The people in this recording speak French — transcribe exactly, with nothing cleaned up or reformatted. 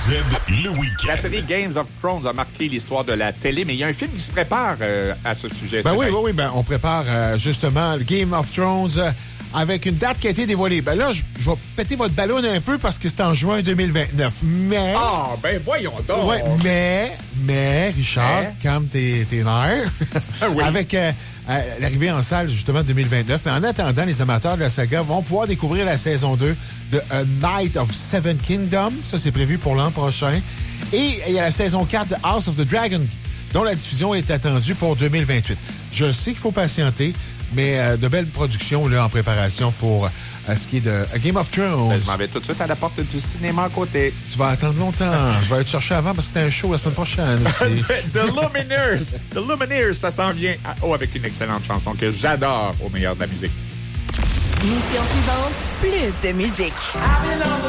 le week-end. La série Games of Thrones a marqué l'histoire de la télé, mais il y a un film qui se prépare euh, à ce sujet. Ben oui, oui, oui, ben on prépare euh, justement le Game of Thrones euh, avec une date qui a été dévoilée. Ben là, je je vais péter votre ballon un peu parce que c'est en juin deux mille vingt-neuf. Mais... Ah, ben voyons donc! Ouais, mais, mais, Richard, Mais? calme tes, tes nerfs. Ah oui. Avec euh, euh, l'arrivée en salle, justement, deux mille vingt-neuf. Mais en attendant, les amateurs de la saga vont pouvoir découvrir la saison deux de A Night of Seven Kingdoms. Ça, c'est prévu pour l'an prochain. Et il y a la saison quatre de House of the Dragon, dont la diffusion est attendue pour deux mille vingt-huit. Je sais qu'il faut patienter, mais euh, de belles productions là, en préparation pour euh, ce qui est de A Game of Thrones. Ben, je m'en vais tout de suite à la porte du cinéma à côté. Tu vas attendre longtemps. Je vais aller te chercher avant parce que c'est un show la semaine prochaine aussi. The Lumineers! The Lumineers, ça s'en vient. à- Oh, avec une excellente chanson que j'adore au meilleur de la musique. Mission suivante, plus de musique.